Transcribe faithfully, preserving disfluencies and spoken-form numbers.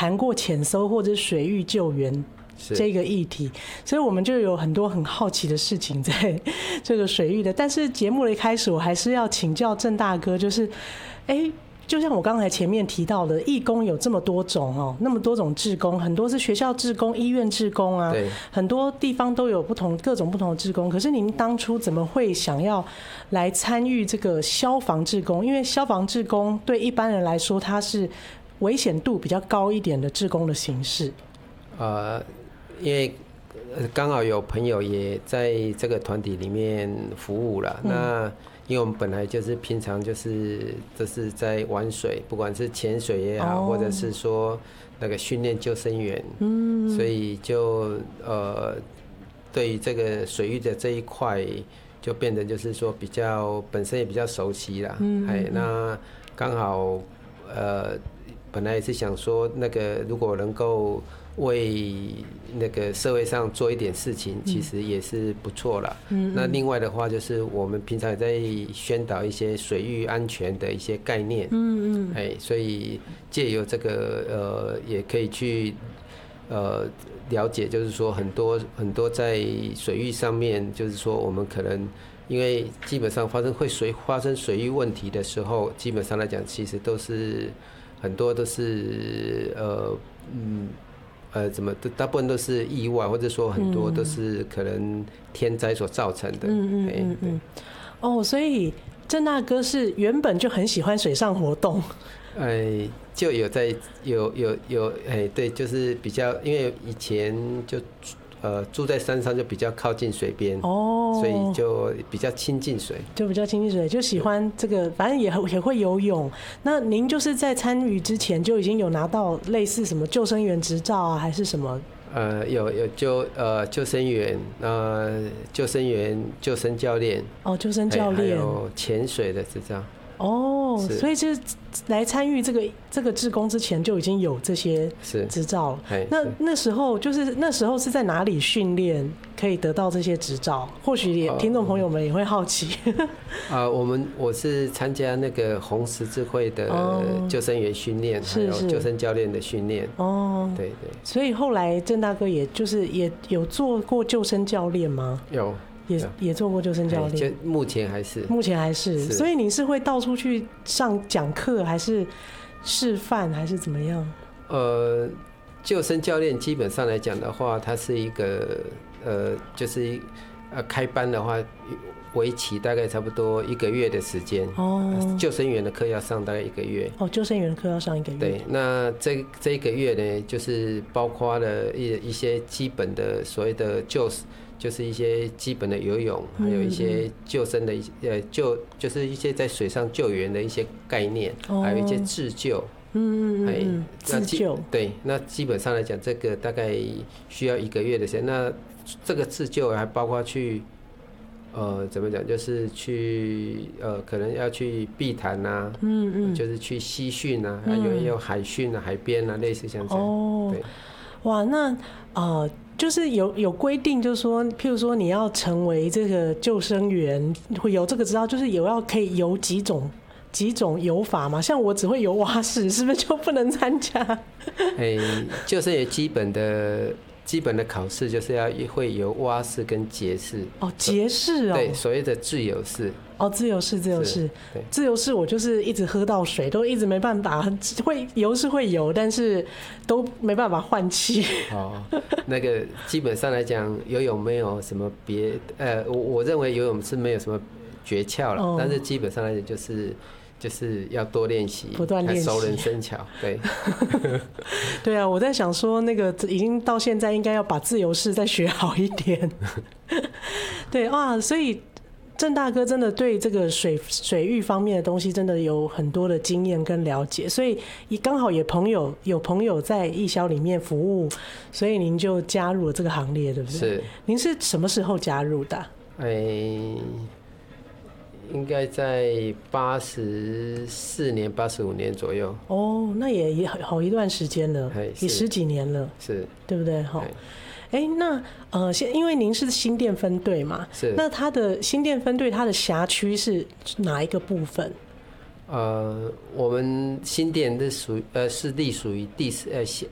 谈过潜搜或者水域救援这个议题，所以我们就有很多很好奇的事情在这个水域的。但是节目的一开始，我还是要请教郑大哥，就是，哎，就像我刚才前面提到的，义工有这么多种哦，那么多种志工，很多是学校志工、医院志工啊，很多地方都有不同各种不同的志工。可是您当初怎么会想要来参与这个消防志工？因为消防志工对一般人来说，它是危险度比较高一点的志工的形式。 呃。因为刚好有朋友也在这个团体里面服务了，嗯、那因为我们本来就是平常就是就是在玩水，不管是潜水也好，哦、或者是说那个训练救生员，嗯，所以就呃对于这个水域的这一块，就变得就是说比较本身也比较熟悉啦，嗯，哎，那刚好呃本来也是想说那个如果能够为那个社会上做一点事情，其实也是不错啦。嗯，那另外的话，就是我们平常也在宣导一些水域安全的一些概念。嗯嗯，哎，所以借由这个呃，也可以去呃了解，就是说很多很多在水域上面，就是说我们可能因为基本上发生会水发生水域问题的时候，基本上来讲，其实都是很多都是呃嗯。呃，怎么大部分都是意外，或者说很多都是可能天灾所造成的。嗯嗯嗯嗯。 哦，所以郑大哥是原本就很喜欢水上活动。 哎，就有在有有有哎，对，就是比较，因为以前就呃住在山上，就比较靠近水边，哦，所以就比较亲近水， 就比较亲近水，就喜欢这个，反正也也会游泳。那您就是在参与之前就已经有拿到类似什么救生员执照啊，还是什么？ 呃，有有救呃救生员，呃救生员、救生教练， 哦，救生教练， 还有潜水的执照。 哦，所以就是来参与这个这个志工之前就已经有这些执照了。那那时候就是那时候是在哪里训练可以得到这些执照？或许也听众朋友们也会好奇。 啊、呃，我们我是参加那个红十字会的救生员训练，哦、还有救生教练的训练。哦，对对。 所以后来郑大哥也就是也有做过救生教练吗？ 有。 也也做过救生教练， 目前还是目前还是，所以你是会到处去上讲课，还是示范，还是怎么样？ 呃，救生教练基本上来讲的话，它是一个呃，就是呃开班的话，为期大概差不多一个月的时间。哦，救生员的课要上大概一个月。 哦，救生员的课要上一个月。 对，那这这一个月呢，就是包括了一一些基本的所谓的救。就是一些基本的游泳，还有一些救生的，呃，救就是一些在水上救援的一些概念，哦、还有一些自救。嗯嗯嗯， 自救。 对，那基本上来讲，这个大概需要一个月的时间。那这个自救还包括去，呃，怎么讲？就是去，呃，可能要去碧潭啊，嗯嗯，就是去溪汛啊，还有也有海汛啊、海边啊，类似像这样。哦，对。 哇，那呃。就是有有规定，就是说，譬如说你要成为这个救生员，会有这个执照，就是有要可以游几种几种游法嘛？像我只会游蛙式，是不是就不能参加？ 哎、欸，救生员基本的基本的考试就是要会游蛙式跟蝶式。 哦，蝶式哦。 对，所谓的自由式。 哦，自由式，自由式，自由式，我就是一直喝到水，都一直没办法会游是会游，但是都没办法换气。 哦，那个基本上来讲，游泳没有什么别，呃，我我认为游泳是没有什么诀窍了，哦、但是基本上来讲就是就是要多练习， 不断练习， 熟能生巧。对， 对啊，我在想说，那个已经到现在应该要把自由式再学好一点。对啊，所以。郑大哥真的对这个水水域方面的东西真的有很多的经验跟了解，所以刚好也朋友有朋友在义消里面服务，所以您就加入了这个行列，对不对？ 是。您是什么时候加入的？ 哎、欸，应该在八十四年、八十五年左右。 哦，那也也好一段时间了，也十几年了， 是， 对不对？好。哎、欸，那呃，因为您是新店分队嘛， 是。 那它的新店分队，它的辖区是哪一个部分？ 呃，我们新店的属呃是隶属于第呃